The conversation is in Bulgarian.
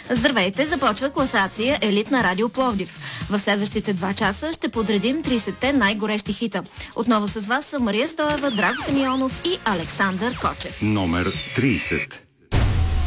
Здравейте, започва класация Елит на Радио Пловдив. В следващите 2 часа ще подредим 30-те най-горещи хита. Отново с вас са Мария Стоева, Драго Симеонов и Александър Кочев. Номер 30.